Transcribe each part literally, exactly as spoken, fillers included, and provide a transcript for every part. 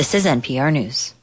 This is N P R News.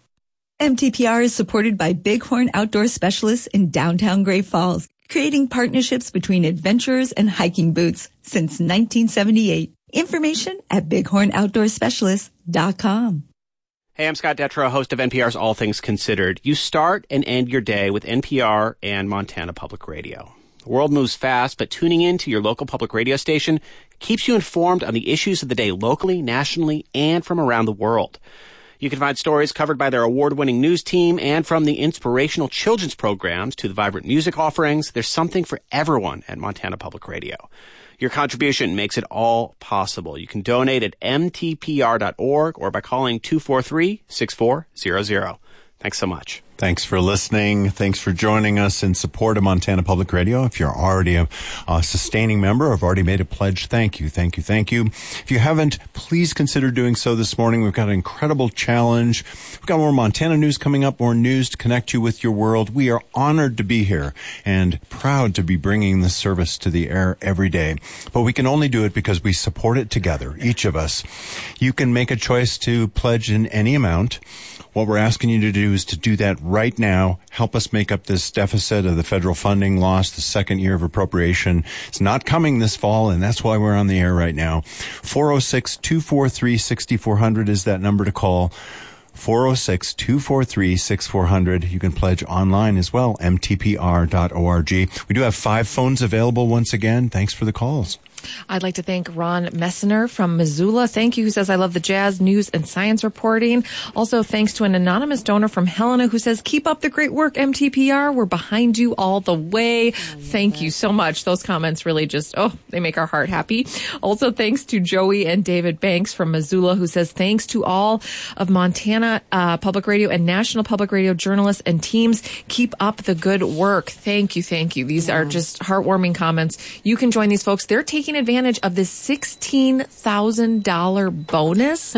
M T P R is supported by Bighorn Outdoor Specialists in downtown Great Falls, creating partnerships between adventurers and hiking boots since nineteen seventy-eight. Information at bighorn outdoor specialists dot com. Hey, I'm Scott Detrow, host of N P R's All Things Considered. You start and end your day with N P R and Montana Public Radio. The world moves fast, but tuning in to your local public radio station keeps you informed on the issues of the day locally, nationally, and from around the world. You can find stories covered by their award-winning news team, and from the inspirational children's programs to the vibrant music offerings, there's something for everyone at Montana Public Radio. Your contribution makes it all possible. You can donate at m t p r dot org or by calling two four three, six four zero zero. Thanks so much. Thanks for listening. Thanks for joining us in support of Montana Public Radio. If you're already a, a sustaining member or have already made a pledge, thank you, thank you, thank you. If you haven't, please consider doing so this morning. We've got an incredible challenge. We've got more Montana news coming up, more news to connect you with your world. We are honored to be here and proud to be bringing this service to the air every day. But we can only do it because we support it together, each of us. You can make a choice to pledge in any amount. What we're asking you to do is to do that right now. Help us make up this deficit of the federal funding lost, the second year of appropriation. It's not coming this fall, and that's why we're on the air right now. four oh six, two four three, six four zero zero is that number to call. four oh six, two four three, six four zero zero. You can pledge online as well, m t p r dot org. We do have five phones available once again. Thanks for the calls. I'd like to thank Ron Messner from Missoula. Thank you, who says, I love the jazz, news, and science reporting. Also, thanks to an anonymous donor from Helena who says, keep up the great work, M T P R. We're behind you all the way. Thank you so much. Those comments really just, oh, they make our heart happy. Also, thanks to Joey and David Banks from Missoula who says, thanks to all of Montana uh, Public Radio and National Public Radio journalists and teams. Keep up the good work. Thank you, thank you. These yeah. are just heartwarming comments. You can join these folks. They're taking advantage of this sixteen thousand dollars bonus.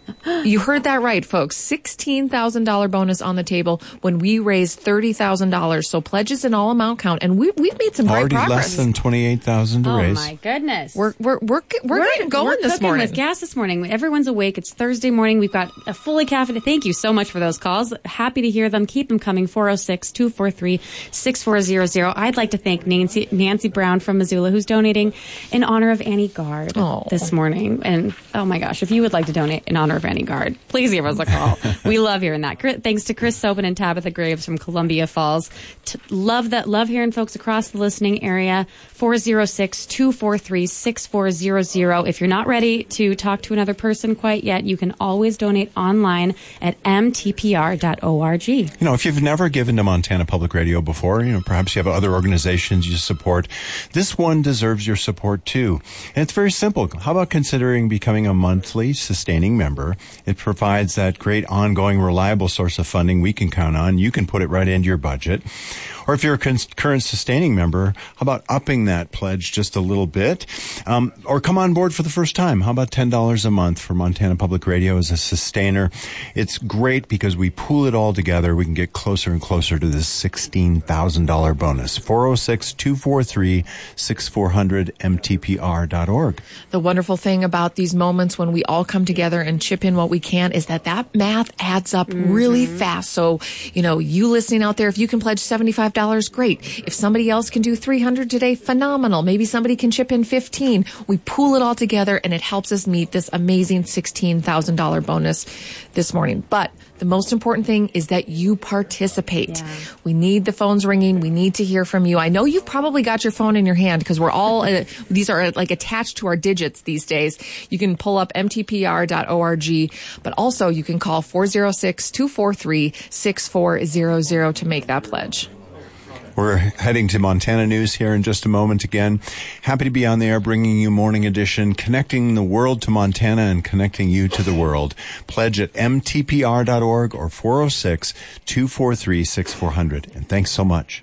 You heard that right, folks. sixteen thousand dollars bonus on the table when we raise thirty thousand dollars. So pledges in all amount count. And we, we've made some great Already progress. less than twenty-eight thousand dollars to oh raise. Oh, my goodness. We're, we're, we're, we're, we're getting going we're this morning. with gas this morning. Everyone's awake. It's Thursday morning. We've got a fully caffeinated. Thank you so much for those calls. Happy to hear them. Keep them coming. four oh six, two four three, six four zero zero. I'd like to thank Nancy, Nancy Brown from Missoula, who's donating in honor of Annie Gard oh. this morning. And, oh my gosh, if you would like to donate in honor of Annie Gard, please give us a call. We love hearing that. Thanks to Chris Sobin and Tabitha Graves from Columbia Falls. T- love that. Love hearing folks across the listening area. four oh six, two four three, six four zero zero. If you're not ready to talk to another person quite yet, you can always donate online at m t p r dot org. You know, if you've never given to Montana Public Radio before, you know, perhaps you have other organizations you support, this one deserves your support too. And it's very simple. How about considering becoming a monthly sustaining member? It provides that great ongoing reliable source of funding we can count on. You can put it right into your budget. Or if you're a con- current sustaining member, how about upping that pledge just a little bit? Um, or come on board for the first time. How about ten dollars a month for Montana Public Radio as a sustainer? It's great because we pool it all together. We can get closer and closer to this sixteen thousand dollars bonus. four oh six, two four three, six four zero zero, m t p r dot org. The wonderful thing about these moments when we all come together and chip in what we can is that that math adds up mm-hmm. really fast. So, you know, you listening out there, if you can pledge seventy-five dollars, great. If somebody else can do three hundred today, phenomenal. Maybe somebody can chip in fifteen. We pool it all together and it helps us meet this amazing sixteen thousand dollars bonus this morning. But the most important thing is that you participate. Yeah. We need the phones ringing. We need to hear from you. I know you've probably got your phone in your hand because we're all, uh, these are uh, like attached to our digits these days. You can pull up m t p r dot org, but also you can call four oh six, two four three, six four zero zero to make that pledge. We're heading to Montana News here in just a moment again. Happy to be on the air bringing you Morning Edition, connecting the world to Montana and connecting you to the world. Pledge at m t p r dot org or four oh six, two four three, six four zero zero. And thanks so much.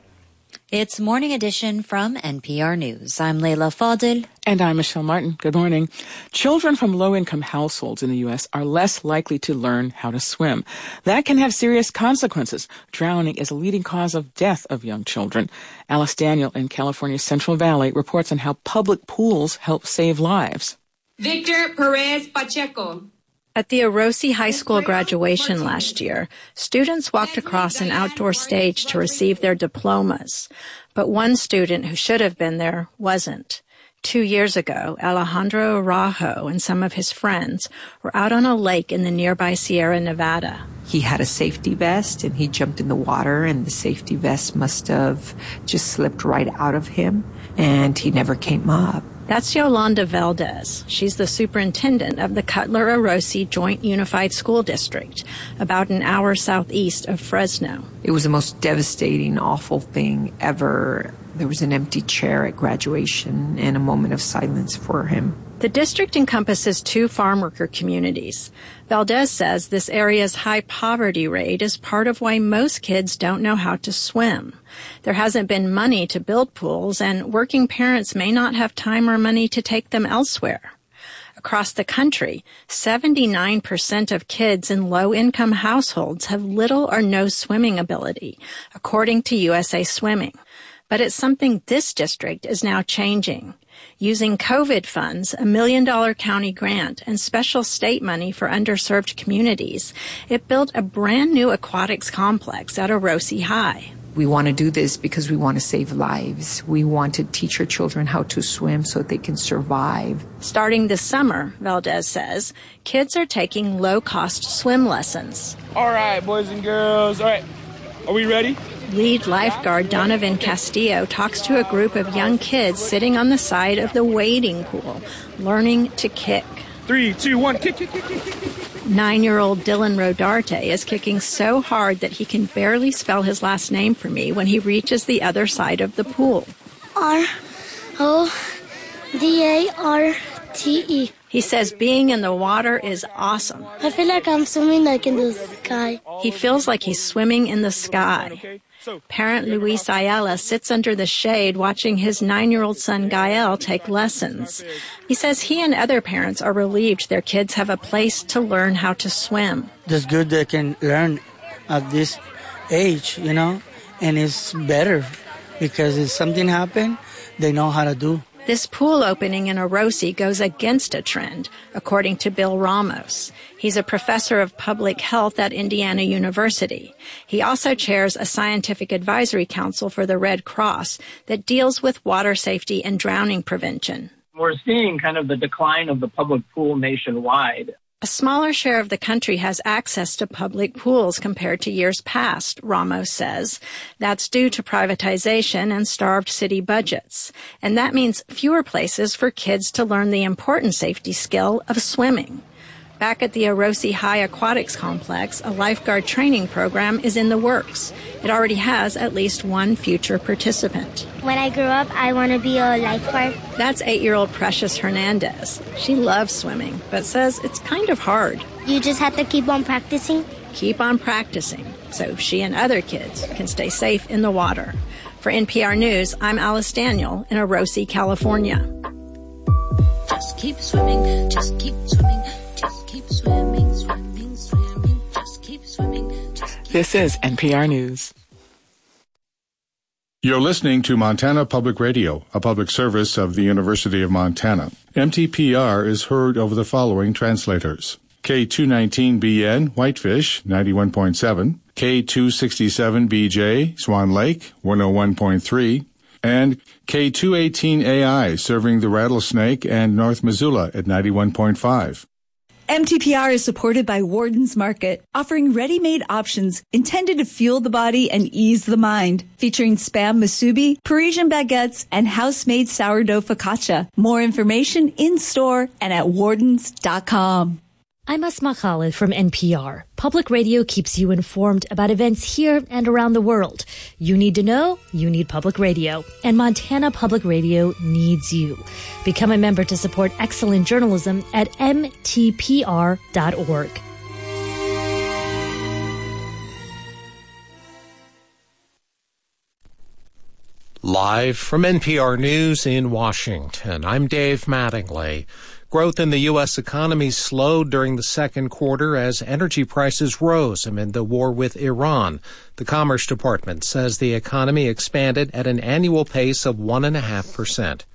It's Morning Edition from N P R News. I'm Leila Fadil. And I'm Michelle Martin. Good morning. Children from low-income households in the U S are less likely to learn how to swim. That can have serious consequences. Drowning is a leading cause of death of young children. Alice Daniel in California's Central Valley reports on how public pools help save lives. Victor Perez Pacheco. At the Orosi High School graduation last year, students walked across an outdoor stage to receive their diplomas, but one student who should have been there wasn't. Two years ago, Alejandro Araujo and some of his friends were out on a lake in the nearby Sierra Nevada. He had a safety vest and he jumped in the water, and the safety vest must have just slipped right out of him, and he never came up. That's Yolanda Valdez. She's the superintendent of the Cutler-Orosi Joint Unified School District, about an hour southeast of Fresno. It was the most devastating, awful thing ever. There was an empty chair at graduation and a moment of silence for him. The district encompasses two farm worker communities. Valdez says this area's high poverty rate is part of why most kids don't know how to swim. There hasn't been money to build pools, and working parents may not have time or money to take them elsewhere. Across the country, seventy-nine percent of kids in low-income households have little or no swimming ability, according to U S A Swimming. But it's something this district is now changing. Using COVID funds, a million-dollar county grant, and special state money for underserved communities, it built a brand-new aquatics complex at Orosi High. We want to do this because we want to save lives. We want to teach our children how to swim so they can survive. Starting this summer, Valdez says, kids are taking low-cost swim lessons. All right, boys and girls. All right, are we ready? Lead lifeguard Donovan Castillo talks to a group of young kids sitting on the side of the wading pool, learning to kick. Three, two, one, kick, kick, kick, kick, kick. Nine-year-old Dylan Rodarte is kicking so hard that he can barely spell his last name for me when he reaches the other side of the pool. R O D A R T E. He says being in the water is awesome. I feel like I'm swimming like in the sky. He feels like he's swimming in the sky. Parent Luis Ayala sits under the shade watching his nine-year-old son Gael take lessons. He says he and other parents are relieved their kids have a place to learn how to swim. It's good they can learn at this age, you know, and it's better because if something happens, they know how to do. This pool opening in Orosi goes against a trend, according to Bill Ramos. He's a professor of public health at Indiana University. He also chairs a scientific advisory council for the Red Cross that deals with water safety and drowning prevention. We're seeing kind of the decline of the public pool nationwide. A smaller share of the country has access to public pools compared to years past, Ramos says. That's due to privatization and starved city budgets. And that means fewer places for kids to learn the important safety skill of swimming. Back at the Orosi High Aquatics Complex, a lifeguard training program is in the works. It already has at least one future participant. When I grow up, I want to be a lifeguard. That's eight-year-old Precious Hernandez. She loves swimming, but says it's kind of hard. You just have to keep on practicing? Keep on practicing, so she and other kids can stay safe in the water. For N P R News, I'm Alice Daniel in Orosi, California. Just keep swimming, just keep swimming. Just keep swimming, swimming, swimming. Just keep swimming. Just keep This is N P R News. You're listening to Montana Public Radio, a public service of the University of Montana. M T P R is heard over the following translators. K two nineteen B N, Whitefish, ninety-one point seven. K two sixty-seven B J, Swan Lake, one oh one point three. And K two eighteen A I, serving the Rattlesnake and North Missoula at ninety-one point five. M T P R is supported by Warden's Market, offering ready-made options intended to fuel the body and ease the mind, featuring Spam musubi, Parisian baguettes, and house-made sourdough focaccia. More information in-store and at wardens dot com. I'm Asma Khalid from N P R. Public radio keeps you informed about events here and around the world. You need to know, you need public radio. And Montana Public Radio needs you. Become a member to support excellent journalism at M T P R dot org. Live from N P R News in Washington, I'm Dave Mattingly. Growth in the U S economy slowed during the second quarter as energy prices rose amid the war with Iran. The Commerce Department says the economy expanded at an annual pace of one point five percent.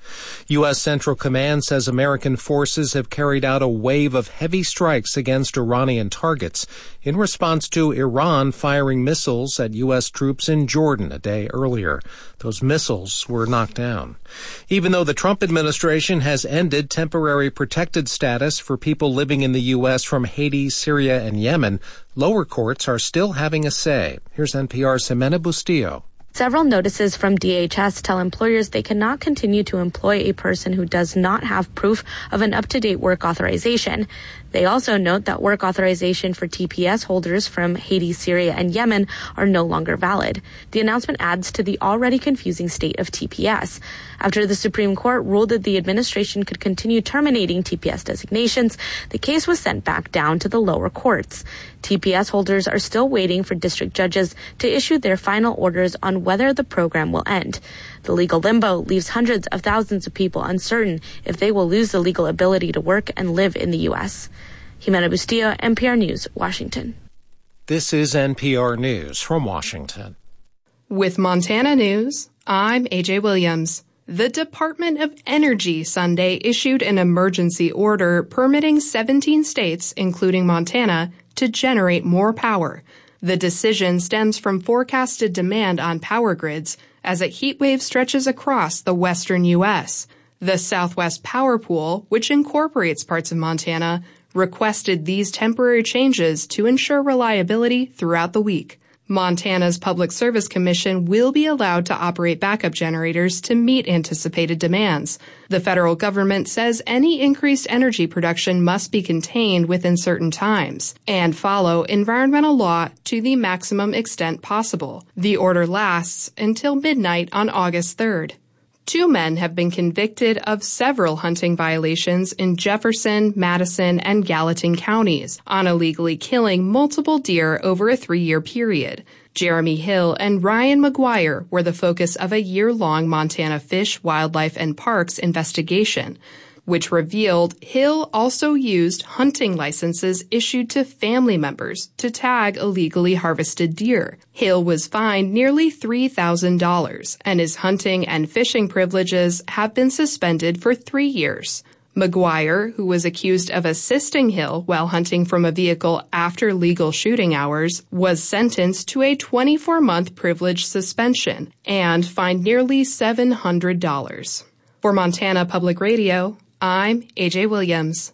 U S. Central Command says American forces have carried out a wave of heavy strikes against Iranian targets in response to Iran firing missiles at U S troops in Jordan a day earlier. Those missiles were knocked down. Even though the Trump administration has ended temporary protected status for people living in the U S from Haiti, Syria, and Yemen, lower courts are still having a say. Here's N P R's Ximena Bustillo. Several notices from D H S tell employers they cannot continue to employ a person who does not have proof of an up-to-date work authorization. They also note that work authorization for T P S holders from Haiti, Syria, and Yemen are no longer valid. The announcement adds to the already confusing state of T P S. After the Supreme Court ruled that the administration could continue terminating T P S designations, the case was sent back down to the lower courts. T P S holders are still waiting for district judges to issue their final orders on whether the program will end. The legal limbo leaves hundreds of thousands of people uncertain if they will lose the legal ability to work and live in the U S. Ximena Bustillo, N P R News, Washington. This is N P R News from Washington. With Montana News, I'm A J Williams. The Department of Energy Sunday issued an emergency order permitting seventeen states, including Montana, to generate more power. The decision stems from forecasted demand on power grids as a heat wave stretches across the western U S. The Southwest Power Pool, which incorporates parts of Montana, requested these temporary changes to ensure reliability throughout the week. Montana's Public Service Commission will be allowed to operate backup generators to meet anticipated demands. The federal government says any increased energy production must be contained within certain times and follow environmental law to the maximum extent possible. The order lasts until midnight on August third. Two men have been convicted of several hunting violations in Jefferson, Madison, and Gallatin counties on illegally killing multiple deer over a three-year period. Jeremy Hill and Ryan McGuire were the focus of a year-long Montana Fish, Wildlife, and Parks investigation, which revealed Hill also used hunting licenses issued to family members to tag illegally harvested deer. Hill was fined nearly three thousand dollars, and his hunting and fishing privileges have been suspended for three years. McGuire, who was accused of assisting Hill while hunting from a vehicle after legal shooting hours, was sentenced to a twenty-four month privilege suspension and fined nearly seven hundred dollars. For Montana Public Radio, I'm A J Williams.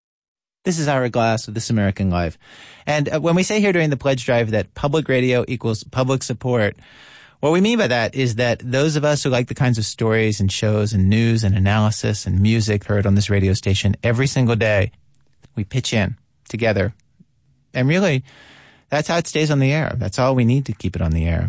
This is Ira Glass of This American Life. And uh, when we say here during the pledge drive that public radio equals public support, what we mean by that is that those of us who like the kinds of stories and shows and news and analysis and music heard on this radio station every single day, we pitch in together. And really, that's how it stays on the air. That's all we need to keep it on the air.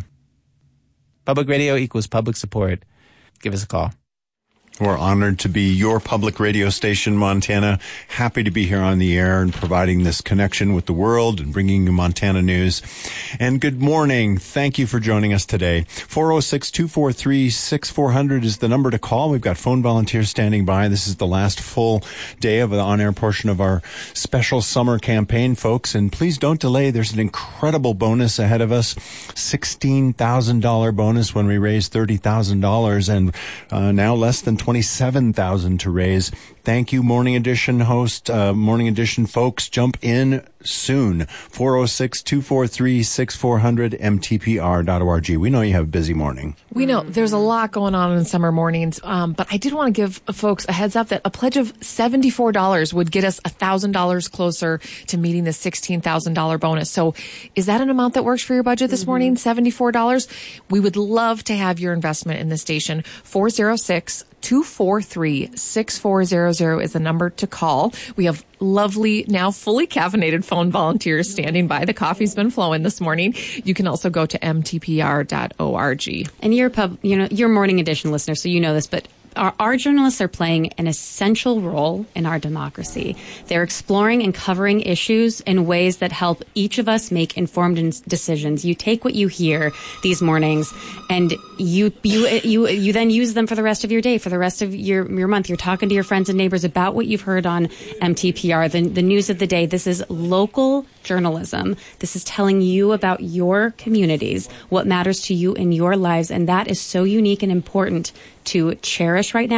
Public radio equals public support. Give us a call. We're honored to be your public radio station, Montana. Happy to be here on the air and providing this connection with the world and bringing you Montana news. And good morning. Thank you for joining us today. four oh six, two four three, six four zero zero is the number to call. We've got phone volunteers standing by. This is the last full day of the on-air portion of our special summer campaign, folks. And please don't delay. There's an incredible bonus ahead of us. sixteen thousand dollars bonus when we raise thirty thousand dollars, and uh, now less than twenty-seven thousand dollars to raise. Thank you, Morning Edition host, uh, Morning Edition folks. Jump in soon. four oh six, two four three, six four zero zero, M T P R dot org. We know you have a busy morning. We know there's a lot going on in summer mornings, um, but I did want to give folks a heads up that a pledge of seventy-four dollars would get us one thousand dollars closer to meeting the sixteen thousand dollars bonus. So is that an amount that works for your budget this mm-hmm. morning, seventy-four dollars? We would love to have your investment in the station. four oh six, two four three, six four zero zero is the number to call. We have lovely, now fully caffeinated phone volunteers standing by. The coffee's been flowing this morning. You can also go to M T P R dot org. And you're pub, you know, you're Morning Edition listener, so you know this, but Our, our journalists are playing an essential role in our democracy. They're exploring and covering issues in ways that help each of us make informed decisions. You take what you hear these mornings, and you you you you then use them for the rest of your day, for the rest of your your month. You're talking to your friends and neighbors about what you've heard on M T P R, the, the news of the day. This is local journalism. This is telling you about your communities, what matters to you in your lives, and that is so unique and important to cherish right now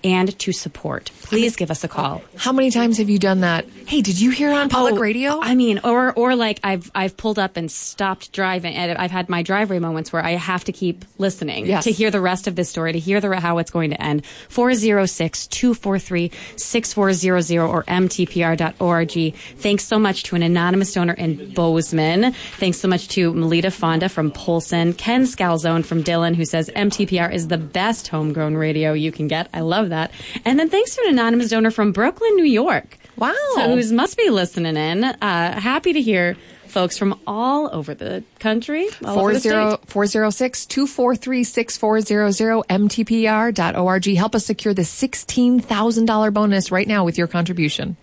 and to support. Please give us a call. How many times have you done that? Hey, did you hear on public Oh, radio? I mean, or or like I've I've pulled up and stopped driving, and I've had my driveway moments where I have to keep listening Yes. to hear the rest of this story, to hear the how it's going to end. four oh six, two four three, six four zero zero or m t p r dot org. Thanks so much to an anonymous donor in Bozeman. Thanks so much to Melita Fonda from Polson, Ken Scalzone from Dillon, who says M T P R is the best homegrown radio you can get. I love that. And then thanks to an anonymous donor from Brooklyn, New York. Wow. So who must be listening in. Uh, happy to hear folks from all over the country. All over the state. four oh six, two four three, six four zero zero, m t p r dot org. Help us secure the sixteen thousand dollars bonus right now with your contribution.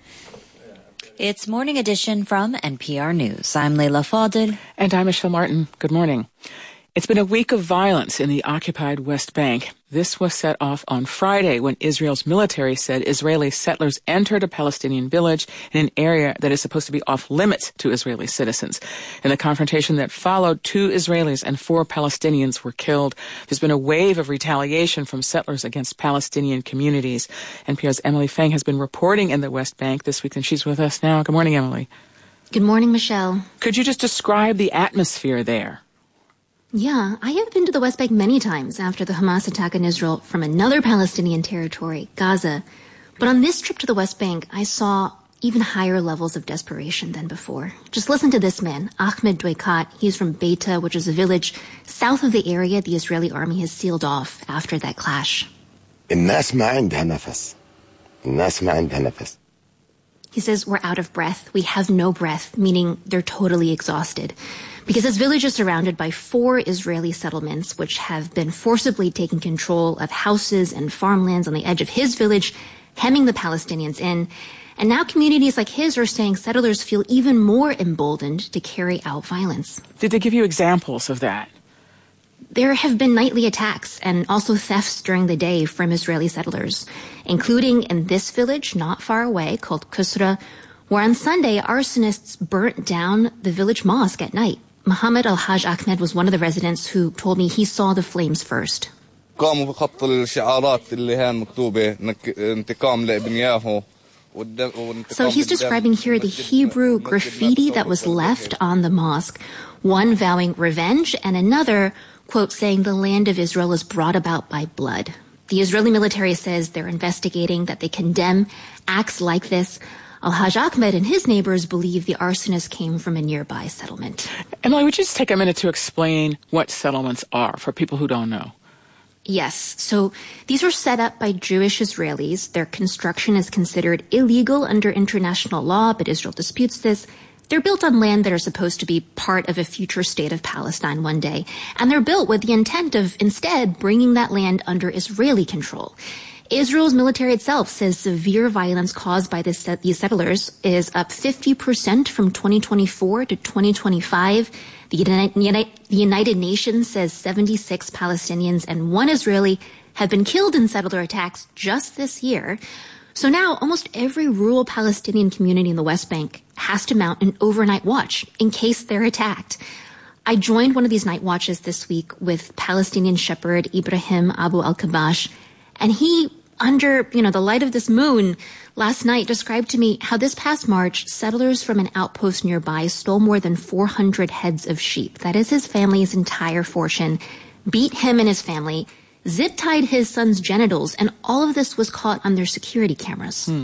It's Morning Edition from N P R News. I'm Leila Fadel. And I'm Michelle Martin. Good morning. It's been a week of violence in the occupied West Bank. This was set off on Friday when Israel's military said Israeli settlers entered a Palestinian village in an area that is supposed to be off limits to Israeli citizens. In the confrontation that followed, two Israelis and four Palestinians were killed. There's been a wave of retaliation from settlers against Palestinian communities. N P R's Emily Feng has been reporting in the West Bank this week, and she's with us now. Good morning, Emily. Good morning, Michelle. Could you just describe the atmosphere there? Yeah, I have been to the West Bank many times after the Hamas attack on Israel from another Palestinian territory, Gaza. But on this trip to the West Bank, I saw even higher levels of desperation than before. Just listen to this man, Ahmed Dweikat. He's from Beita, which is a village south of the area the Israeli army has sealed off after that clash. الناس ما عندها نفس. الناس ما عندها نفس. He says, we're out of breath. We have no breath, meaning they're totally exhausted. Because his village is surrounded by four Israeli settlements, which have been forcibly taking control of houses and farmlands on the edge of his village, hemming the Palestinians in. And now communities like his are saying settlers feel even more emboldened to carry out violence. Did they give you examples of that? There have been nightly attacks and also thefts during the day from Israeli settlers, including in this village not far away called Kusra, where on Sunday arsonists burnt down the village mosque at night. Mohammed Al-Haj Ahmed was one of the residents who told me he saw the flames first. قاموا بخط الشعارات اللي هي مكتوبة انتقام لابنياهو. So he's describing here the Hebrew graffiti that was left on the mosque, one vowing revenge and another, quote, saying the land of Israel is brought about by blood. The Israeli military says they're investigating, that they condemn acts like this. Al-Haj Ahmed and his neighbors believe the arsonist came from a nearby settlement. Emily, would you just take a minute to explain what settlements are for people who don't know? Yes. So these were set up by Jewish Israelis. Their construction is considered illegal under international law, but Israel disputes this. They're built on land that are supposed to be part of a future state of Palestine one day. And they're built with the intent of instead bringing that land under Israeli control. Israel's military itself says severe violence caused by this, these settlers is up fifty percent from twenty twenty-four to twenty twenty-five. The United, the United Nations says seventy-six Palestinians and one Israeli have been killed in settler attacks just this year. So now almost every rural Palestinian community in the West Bank has to mount an overnight watch in case they're attacked. I joined one of these night watches this week with Palestinian shepherd Ibrahim Abu Al-Kabash, and he, under, you know, the light of this moon last night, described to me how this past March, settlers from an outpost nearby stole more than four hundred heads of sheep. That is his family's entire fortune, beat him and his family, zip-tied his son's genitals, and all of this was caught on their security cameras. Hmm.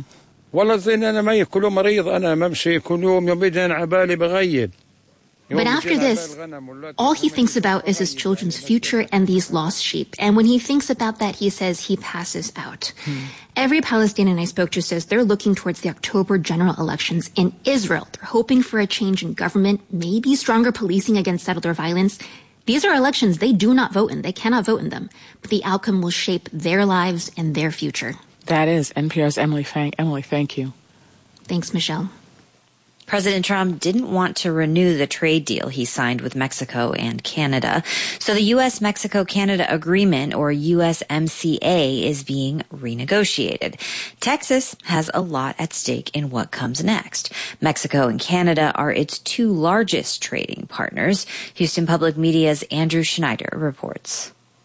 But after this, all he thinks about is his children's future and these lost sheep. And when he thinks about that, he says he passes out. Hmm. Every Palestinian I spoke to says they're looking towards the October general elections in Israel. They're hoping for a change in government, maybe stronger policing against settler violence. These are elections they do not vote in. They cannot vote in them. But the outcome will shape their lives and their future. That is N P R's Emily Feng. Emily, thank you. Thanks, Michelle. President Trump didn't want to renew the trade deal he signed with Mexico and Canada. So the U S Mexico Canada Agreement, or U S M C A, is being renegotiated. Texas has a lot at stake in what comes next. Mexico and Canada are its two largest trading partners. Houston Public Media's Andrew Schneider reports.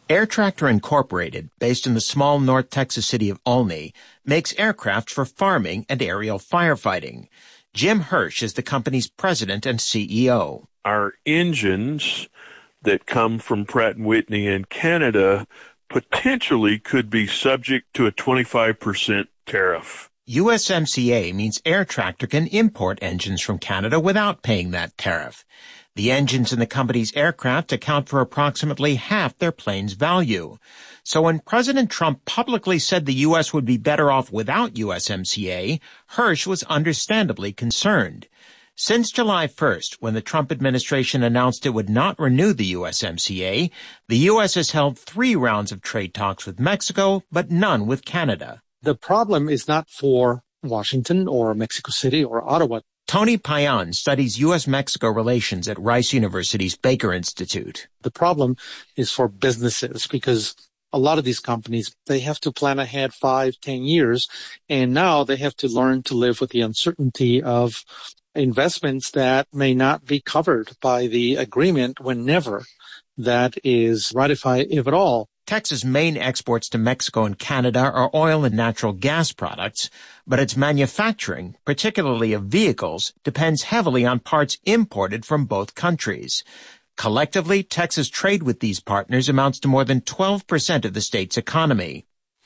Air Tractor Incorporated, based in the small North Texas city of Olney, makes aircraft for farming and aerial firefighting. Jim Hirsch is the company's president and C E O. Our engines that come from Pratt and Whitney in Canada potentially could be subject to a twenty-five percent tariff. U S M C A means Air Tractor can import engines from Canada without paying that tariff. The engines in the company's aircraft account for approximately half their plane's value. So when President Trump publicly said the U S would be better off without U S M C A, Hirsch was understandably concerned. Since July first, when the Trump administration announced it would not renew the U S M C A, the U S has held three rounds of trade talks with Mexico, but none with Canada. The problem is not for Washington or Mexico City or Ottawa. Tony Payan studies U S Mexico relations at Rice University's Baker Institute. The problem is for businesses because a lot of these companies, they have to plan ahead five, ten years, and now they have to learn to live with the uncertainty of investments that may not be covered by the agreement whenever that is ratified, if at all. Texas' main exports to Mexico and Canada are oil and natural gas products, but its manufacturing, particularly of vehicles, depends heavily on parts imported from both countries. Collectively, Texas trade with these partners amounts to more than twelve percent of the state's economy.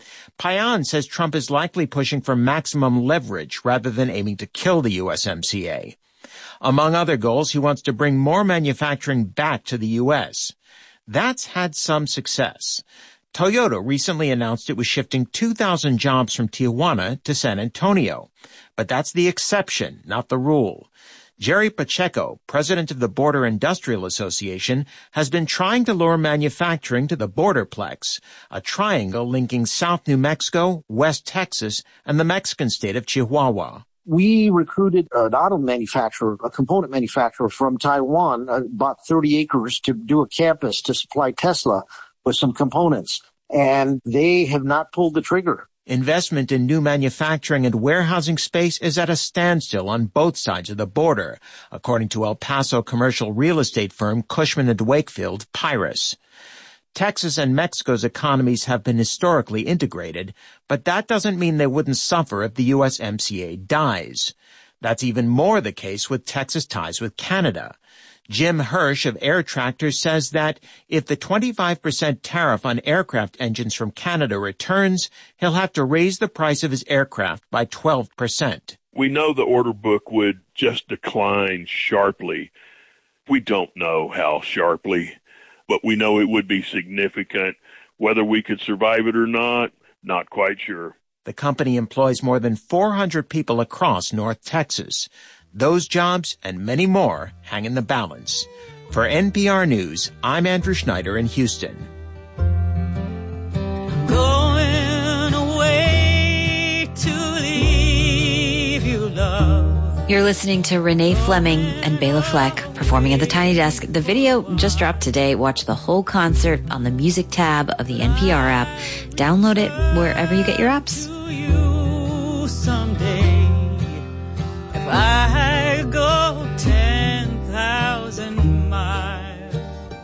Payan says Trump is likely pushing for maximum leverage rather than aiming to kill the U S M C A. Among other goals, he wants to bring more manufacturing back to the U S. That's had some success. Toyota recently announced it was shifting two thousand jobs from Tijuana to San Antonio. But that's the exception, not the rule. Jerry Pacheco, president of the Border Industrial Association, has been trying to lure manufacturing to the Borderplex, a triangle linking South New Mexico, West Texas, and the Mexican state of Chihuahua. We recruited an auto manufacturer, a component manufacturer from Taiwan, uh, bought thirty acres to do a campus to supply Tesla with some components, and they have not pulled the trigger. Investment in new manufacturing and warehousing space is at a standstill on both sides of the border, according to El Paso commercial real estate firm Cushman and Wakefield, Pyrus. Texas and Mexico's economies have been historically integrated, but that doesn't mean they wouldn't suffer if the U S M C A dies. That's even more the case with Texas ties with Canada. Jim Hirsch of Air Tractor says that if the twenty-five percent tariff on aircraft engines from Canada returns, he'll have to raise the price of his aircraft by twelve percent. We know the order book would just decline sharply. We don't know how sharply, but we know it would be significant. Whether we could survive it or not, not quite sure. The company employs more than four hundred people across North Texas. Those jobs and many more hang in the balance. For N P R News, I'm Andrew Schneider in Houston. Going away to leave you, love. You're listening to Renee Fleming and Bela Fleck performing at the Tiny Desk. The video just dropped today. Watch the whole concert on the music tab of the N P R app. Download it wherever you get your apps. You someday. If I go ten thousand miles.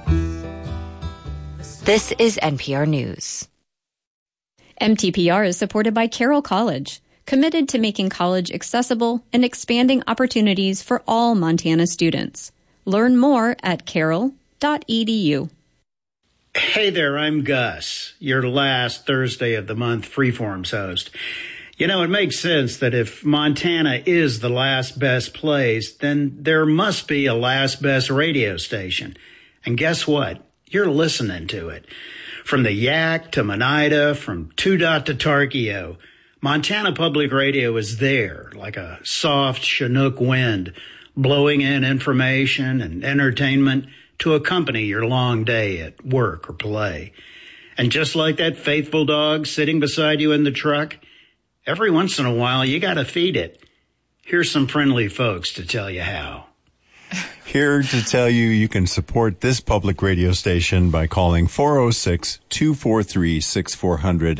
This is N P R News. M T P R is supported by Carroll College, committed to making college accessible and expanding opportunities for all Montana students. Learn more at carroll dot e d u. Hey there, I'm Gus, your last Thursday of the month Freeforms host. You know, it makes sense that if Montana is the last best place, then there must be a last best radio station. And guess what? You're listening to it. From the Yak to Monida, from Two Dot to Tarkio, Montana Public Radio is there like a soft Chinook wind, blowing in information and entertainment to accompany your long day at work or play. And just like that faithful dog sitting beside you in the truck, every once in a while, you got to feed it. Here's some friendly folks to tell you how. Here to tell you you can support this public radio station by calling four oh six, two four three, six four zero zero,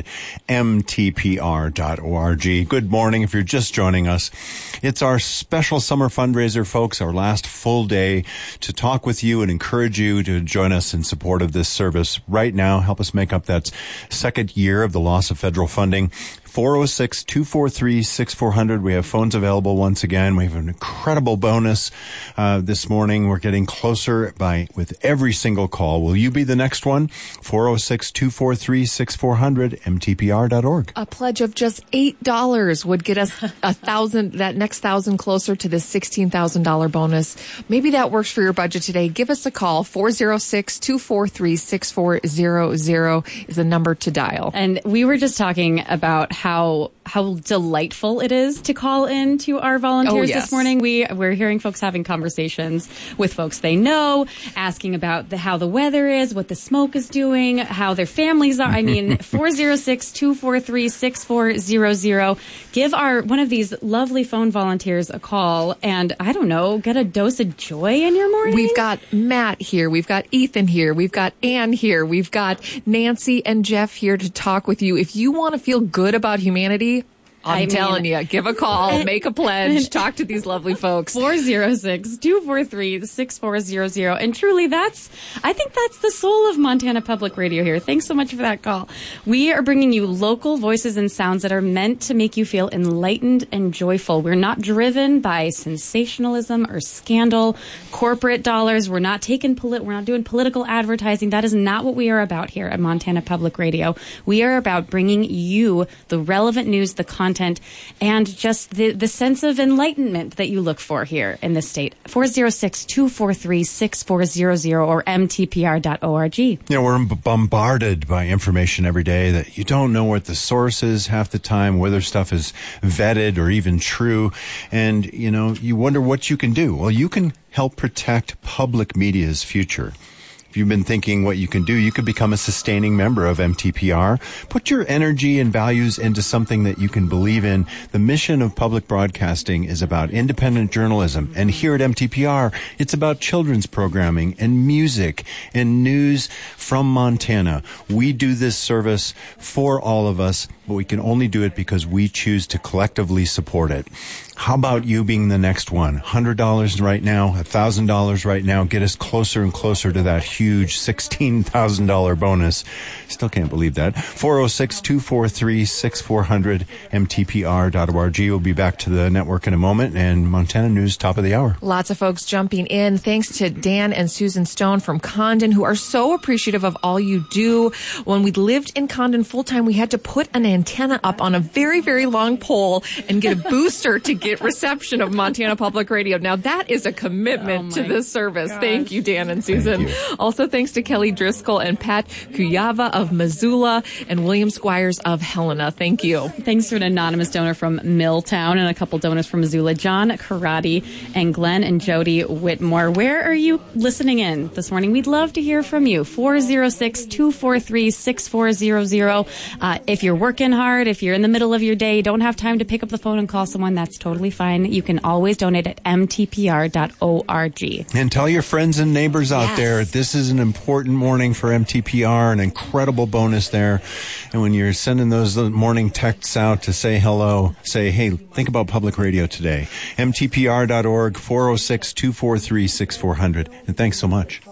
M T P R dot org. Good morning if you're just joining us. It's our special summer fundraiser, folks, our last full day to talk with you and encourage you to join us in support of this service right now. Help us make up that second year of the loss of federal funding. four oh six, two four three, six four zero zero. We have phones available once again. We have an incredible bonus uh, this morning. We're getting closer by with every single call. Will you be the next one? four oh six, two four three, six four zero zero, M T P R dot org. A pledge of just eight dollars would get us a thousand, that next thousand closer to the sixteen thousand dollars bonus. Maybe that works for your budget today. Give us a call. four oh six, two four three, six four zero zero is the number to dial. And we were just talking about how how delightful it is to call in to our volunteers Oh, yes. this morning. We we're hearing folks having conversations with folks they know, asking about the, how the weather is, what the smoke is doing, how their families are. I mean, four oh six, two four three, six four zero zero. Give our one of these lovely phone volunteers a call, and I don't know, get a dose of joy in your morning. We've got Matt here. We've got Ethan here. We've got Ann here. We've got Nancy and Jeff here to talk with you. If you want to feel good about humanity, I'm I telling mean- you, give a call, make a pledge, talk to these lovely folks. four oh six, two four three, six four zero zero. And truly, that's, I think that's the soul of Montana Public Radio here. Thanks so much for that call. We are bringing you local voices and sounds that are meant to make you feel enlightened and joyful. We're not driven by sensationalism or scandal, corporate dollars. We're not taking polit- we're not doing political advertising. That is not what we are about here at Montana Public Radio. We are about bringing you the relevant news, the content, and just the, the sense of enlightenment that you look for here in this state. four oh six, two four three, six four zero zero or M T P R dot org. You know, we're bombarded by information every day that you don't know what the source is half the time, whether stuff is vetted or even true. And, you know, you wonder what you can do. Well, you can help protect public media's future. If you've been thinking what you can do, you could become a sustaining member of M T P R. Put your energy and values into something that you can believe in. The mission of public broadcasting is about independent journalism. And here at M T P R, it's about children's programming and music and news from Montana. We do this service for all of us, but we can only do it because we choose to collectively support it. How about you being the next one? one hundred dollars right now, one thousand dollars right now. Get us closer and closer to that huge sixteen thousand dollars bonus. Still can't believe that. four oh six, two four three, six four zero zero, M T P R dot org. We'll be back to the network in a moment. And Montana News, top of the hour. Lots of folks jumping in. Thanks to Dan and Susan Stone from Condon, who are so appreciative of all you do. When we lived in Condon full-time, we had to put an antenna up on a very, very long pole and get a booster to get reception of Montana Public Radio. Now, that is a commitment Oh to this service. gosh. Thank you, Dan and Susan. Thank you. Also, thanks to Kelly Driscoll and Pat Kuyava of Missoula and William Squires of Helena. Thank you. Thanks to an anonymous donor from Milltown and a couple donors from Missoula, John Karate and Glenn and Jody Whitmore. Where are you listening in this morning? We'd love to hear from you. four oh six, two four three, six four zero zero. Uh, if you're working hard, if you're in the middle of your day, don't have time to pick up the phone and call someone, that's totally fine. You can always donate at M T P R dot org. And tell your friends and neighbors out Yes. there, this is an important morning for M T P R, an incredible bonus there. And when you're sending those morning texts out to say hello, say, hey, think about public radio today. M T P R dot org, four oh six, two four three, six four zero zero. And thanks so much.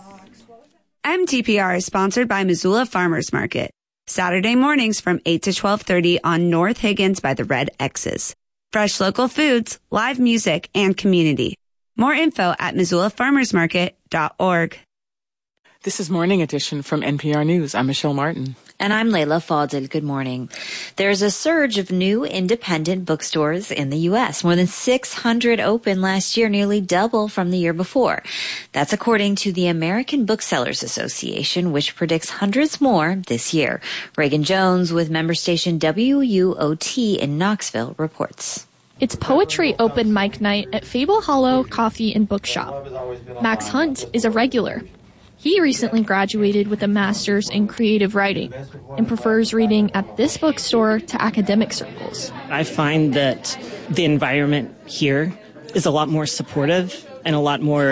M T P R is sponsored by Missoula Farmers Market. Saturday mornings from eight to twelve thirty on North Higgins by the Red X's. Fresh local foods, live music, and community. More info at missoula farmers market dot org. This is Morning Edition from N P R News. I'm Michelle Martin. And I'm Layla Fadil. Good morning. There's a surge of new independent bookstores in the U S. More than six hundred opened last year, nearly double from the year before. That's according to the American Booksellers Association, which predicts hundreds more this year. Reagan Jones with member station W U O T in Knoxville reports. It's poetry open mic night at Fable Hollow Coffee and Bookshop. Max Hunt is a regular. He recently graduated with a master's in creative writing and prefers reading at this bookstore to academic circles. I find that the environment here is a lot more supportive and a lot more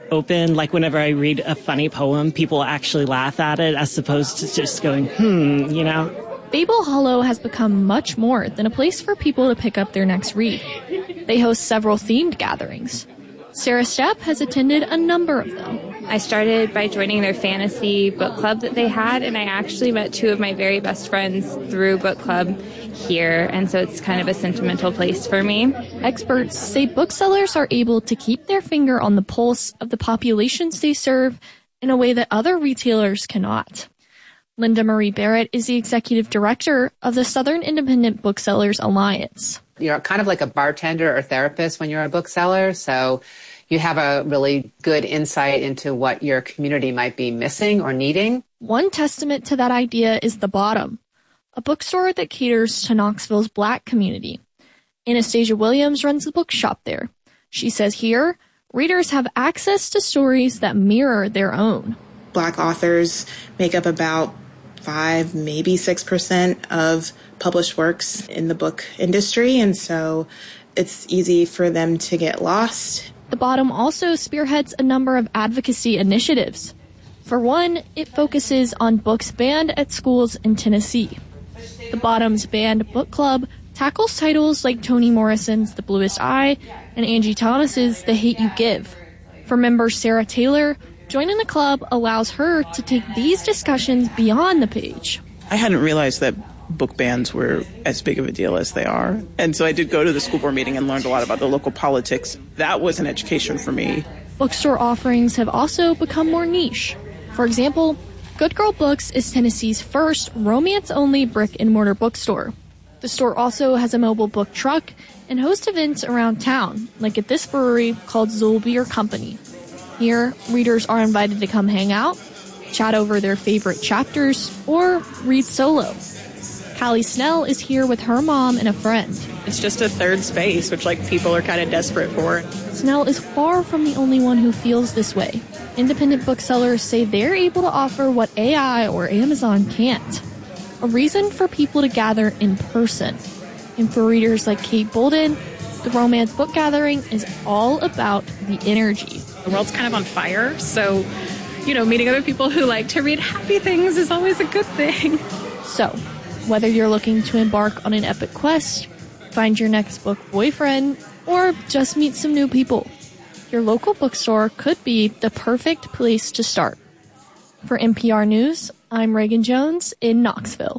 open. Like whenever I read a funny poem, people actually laugh at it as opposed to just going, hmm, you know? Fable Hollow has become much more than a place for people to pick up their next read. They host several themed gatherings. Sarah Stepp has attended a number of them. I started by joining their fantasy book club that they had, and I actually met two of my very best friends through book club here, and so it's kind of a sentimental place for me. Experts say booksellers are able to keep their finger on the pulse of the populations they serve in a way that other retailers cannot. Linda Marie Barrett is the executive director of the Southern Independent Booksellers Alliance. You're kind of like a bartender or therapist when you're a bookseller, so you have a really good insight into what your community might be missing or needing. One testament to that idea is The Bottom, a bookstore that caters to Knoxville's Black community. Anastasia Williams runs the bookshop there. She says here, readers have access to stories that mirror their own. Black authors make up about five, maybe six percent of published works in the book industry, and so it's easy for them to get lost. The Bottom also spearheads a number of advocacy initiatives. For one, it focuses on books banned at schools in Tennessee. The Bottom's Banned Book Club tackles titles like Toni Morrison's The Bluest Eye and Angie Thomas's The Hate U Give. For member Sarah Taylor, joining the club allows her to take these discussions beyond the page. I hadn't realized that book bans were as big of a deal as they are. And so I did go to the school board meeting and learned a lot about the local politics. That was an education for me. Bookstore offerings have also become more niche. For example, Good Girl Books is Tennessee's first romance-only brick-and-mortar bookstore. The store also has a mobile book truck and hosts events around town, like at this brewery called Zool Beer Company. Here, readers are invited to come hang out, chat over their favorite chapters, or read solo. Callie Snell is here with her mom and a friend. It's just a third space, which like people are kind of desperate for. Snell is far from the only one who feels this way. Independent booksellers say they're able to offer what A I or Amazon can't. A reason for people to gather in person. And for readers like Kate Bolden, the Romance Book Gathering is all about the energy. The world's kind of on fire, so, you know, meeting other people who like to read happy things is always a good thing. So, whether you're looking to embark on an epic quest, find your next book boyfriend, or just meet some new people, your local bookstore could be the perfect place to start. For N P R News, I'm Reagan Jones in Knoxville.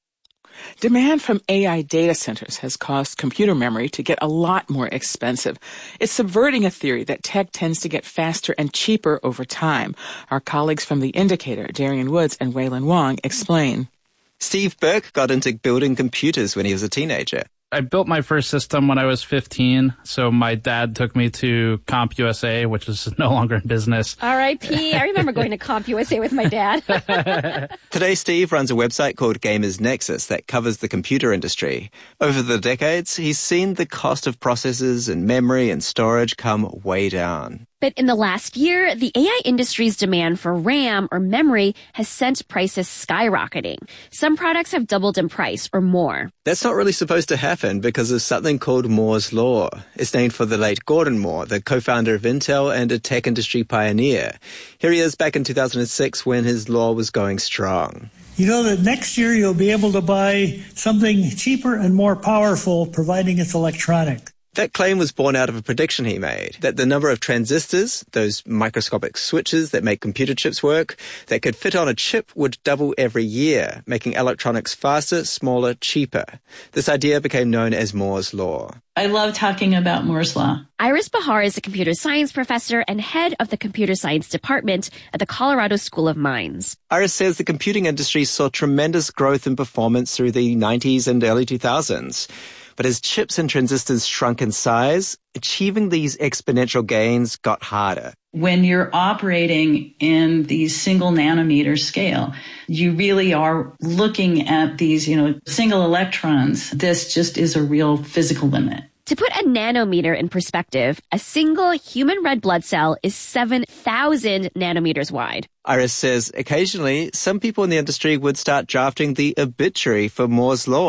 Demand from A I data centers has caused computer memory to get a lot more expensive. It's subverting a theory that tech tends to get faster and cheaper over time. Our colleagues from The Indicator, Darian Woods and Waylon Wong, explain. Steve Burke got into building computers when he was a teenager. I built my first system when I was fifteen, so my dad took me to CompUSA, which is no longer in business. R I P I remember going to CompUSA with my dad. Today, Steve runs a website called Gamers Nexus that covers the computer industry. Over the decades, he's seen the cost of processors and memory and storage come way down. But in the last year, the A I industry's demand for RAM or memory has sent prices skyrocketing. Some products have doubled in price or more. That's not really supposed to happen because of something called Moore's Law. It's named for the late Gordon Moore, the co-founder of Intel and a tech industry pioneer. Here he is back in two thousand six when his law was going strong. You know that next year you'll be able to buy something cheaper and more powerful, providing it's electronic. That claim was born out of a prediction he made, that the number of transistors, those microscopic switches that make computer chips work, that could fit on a chip would double every year, making electronics faster, smaller, cheaper. This idea became known as Moore's Law. I love talking about Moore's Law. Iris Bahar is a computer science professor and head of the computer science department at the Colorado School of Mines. Iris says the computing industry saw tremendous growth in performance through the nineties and early two thousands. But as chips and transistors shrunk in size, achieving these exponential gains got harder. When you're operating in the single nanometer scale, you really are looking at these, you know, single electrons. This just is a real physical limit. To put a nanometer in perspective, a single human red blood cell is seven thousand nanometers wide. Iris says occasionally some people in the industry would start drafting the obituary for Moore's Law.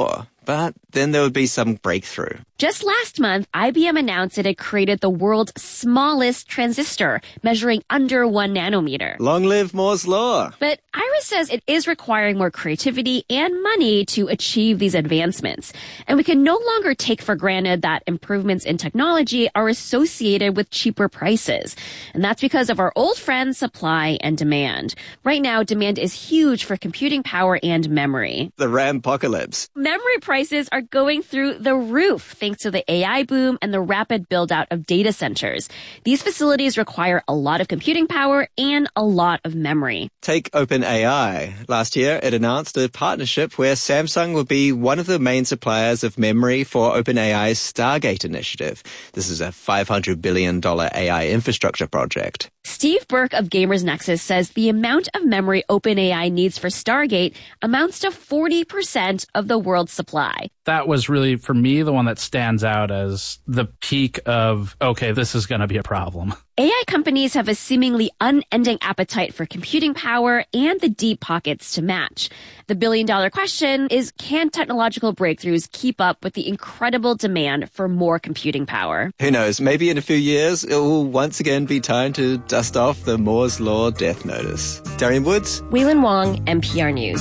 but then there would be some breakthrough. Just last month, I B M announced it had created the world's smallest transistor, measuring under one nanometer. Long live Moore's Law. But Iris says it is requiring more creativity and money to achieve these advancements. And we can no longer take for granted that improvements in technology are associated with cheaper prices. And that's because of our old friends, supply and demand. Right now, demand is huge for computing power and memory. The RAM-pocalypse. Memory prices are going through the roof thanks to the A I boom and the rapid build-out of data centers. These facilities require a lot of computing power and a lot of memory. Take OpenAI. Last year, it announced a partnership where Samsung will be one of the main suppliers of memory for OpenAI's Stargate initiative. This is a five hundred billion dollars A I infrastructure project. Steve Burke of Gamers Nexus says the amount of memory OpenAI needs for Stargate amounts to forty percent of the world's supply. That was really, for me, the one that stands out as the peak of, okay, this is going to be a problem. A I companies have a seemingly unending appetite for computing power and the deep pockets to match. The billion-dollar question is, can technological breakthroughs keep up with the incredible demand for more computing power? Who knows? Maybe in a few years, it will once again be time to dust off the Moore's Law death notice. Darian Woods? Waylon Wong, N P R News.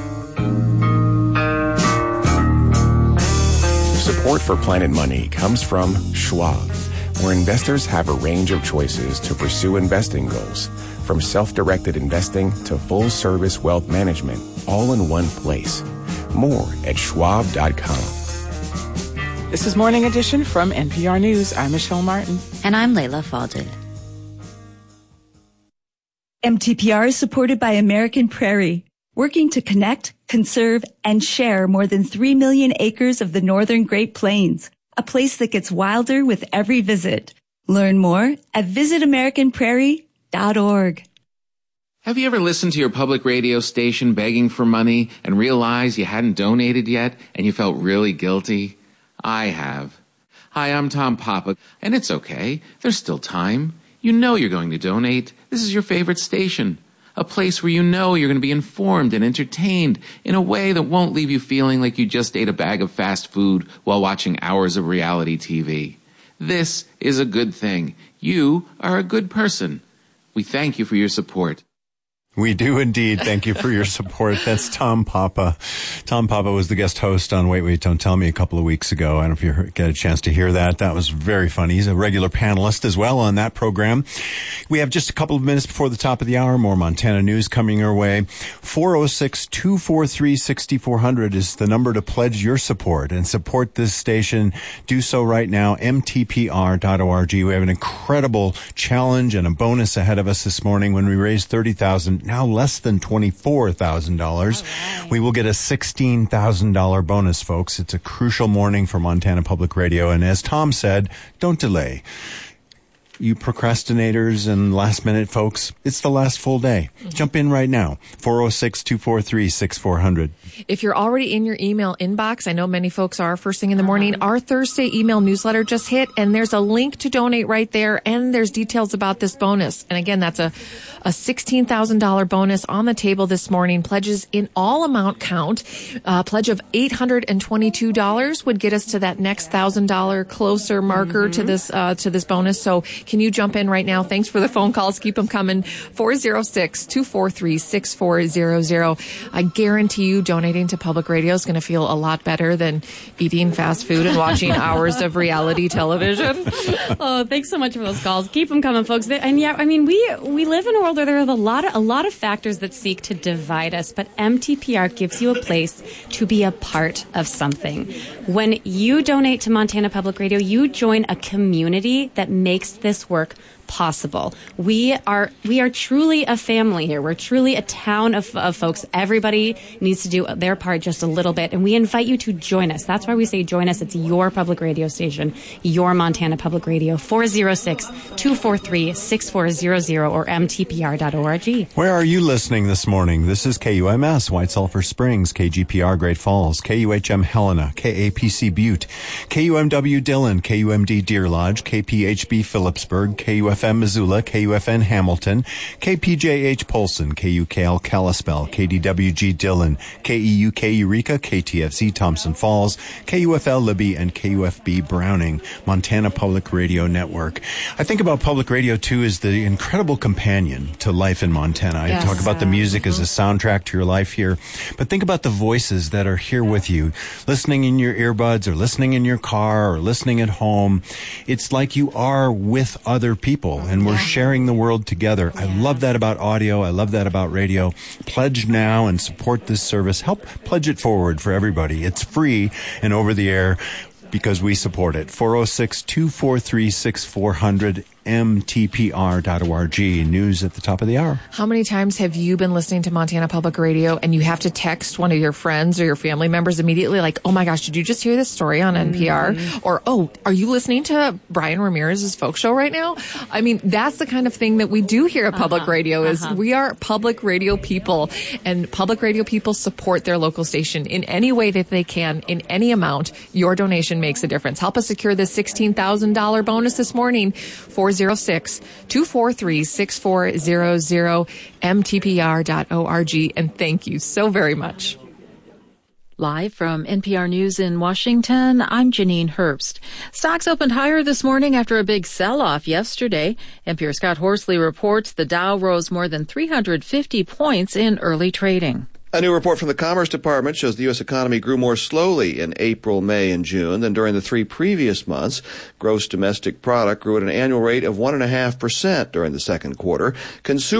Support for Planet Money comes from Schwab, where investors have a range of choices to pursue investing goals, from self-directed investing to full-service wealth management, all in one place. More at schwab dot com. This is Morning Edition from N P R News. I'm Michelle Martin. And I'm Layla Falded. M T P R is supported by American Prairie, working to connect, conserve, and share more than three million acres of the northern Great Plains, a place that gets wilder with every visit. Learn more at visit american prairie dot org. Have you ever listened to your public radio station begging for money and realized you hadn't donated yet and you felt really guilty? I have. Hi, I'm Tom Papa, and it's okay. There's still time. You know you're going to donate. This is your favorite station. A place where you know you're going to be informed and entertained in a way that won't leave you feeling like you just ate a bag of fast food while watching hours of reality T V. This is a good thing. You are a good person. We thank you for your support. We do indeed. Thank you for your support. That's Tom Papa. Tom Papa was the guest host on Wait, Wait, Don't Tell Me a couple of weeks ago. I don't know if you heard, get a chance to hear that. That was very funny. He's a regular panelist as well on that program. We have just a couple of minutes before the top of the hour. More Montana news coming your way. four oh six, two four three, six four zero zero is the number to pledge your support and support this station. Do so right now. M T P R dot org. We have an incredible challenge and a bonus ahead of us this morning when we raise thirty thousand dollars. Now less than twenty-four thousand dollars. Right. We will get a sixteen thousand dollars bonus, folks. It's a crucial morning for Montana Public Radio. And as Tom said, don't delay. You procrastinators and last minute folks, it's the last full day. Mm-hmm. Jump in right now. four oh six, two four three, six four zero zero. If you're already in your email inbox, I know many folks are first thing in the morning, uh-huh. Our Thursday email newsletter just hit, and there's a link to donate right there, and there's details about this bonus. And again, that's a, a sixteen thousand dollars bonus on the table this morning. Pledges in all amount count. A pledge of eight hundred twenty-two dollars would get us to that next one thousand dollars closer marker mm-hmm. to this uh, to this bonus. So can you jump in right now? Thanks for the phone calls. Keep them coming. four oh six, two four three, six four zero zero. I guarantee you donating to public radio is going to feel a lot better than eating fast food and watching hours of reality television. Oh, thanks so much for those calls. Keep them coming, folks. And yeah, I mean, we we live in a world where there are a lot of, a lot of factors that seek to divide us, but M T P R gives you a place to be a part of something. When you donate to Montana Public Radio, you join a community that makes this work possible. We are we are truly a family here. We're truly a town of, of folks. Everybody needs to do their part just a little bit, and we invite you to join us. That's why we say join us. It's your public radio station, your Montana Public Radio, four oh six, two four three, six four zero zero or m t p r dot org. Where are you listening this morning? This is K U M S, White Sulphur Springs, K G P R Great Falls, K U H M Helena, K A P C Butte, K U M W Dillon, K U M D Deer Lodge, K P H B Phillipsburg, K U F F M Missoula, K U F N Hamilton, K P J H Polson, K U K L Kalispell, K D W G Dillon, K E U K Eureka, K T F Z Thompson Falls, K U F L Libby, and K U F B Browning, Montana Public Radio Network. I think about public radio, too, as the incredible companion to life in Montana. I Yes. talk about the music Mm-hmm. as a soundtrack to your life here, but think about the voices that are here with you, listening in your earbuds or listening in your car or listening at home. It's like you are with other people, and we're sharing the world together. I love that about audio. I love that about radio. Pledge now and support this service. Help pledge it forward for everybody. It's free and over the air because we support it. four oh six, two four three, six four zero zero, M T P R dot org. News at the top of the hour. How many times have you been listening to Montana Public Radio and you have to text one of your friends or your family members immediately like, oh my gosh, did you just hear this story on N P R? Mm-hmm. Or, oh, are you listening to Brian Ramirez's folk show right now? I mean, that's the kind of thing that we do here at Public uh-huh. Radio is uh-huh. we are public radio people, and public radio people support their local station in any way that they can, in any amount. Your donation makes a difference. Help us secure this sixteen thousand dollars bonus this morning. four oh six, two four three, six four zero zero, M T P R dot org. And thank you so very much. Live from N P R News in Washington, I'm Janine Herbst. Stocks opened higher this morning after a big sell-off yesterday. N P R Scott Horsley reports the Dow rose more than three hundred fifty points in early trading. A new report from the Commerce Department shows the U S economy grew more slowly in April, May, and June than during the three previous months. Gross domestic product grew at an annual rate of one point five percent during the second quarter. Consumer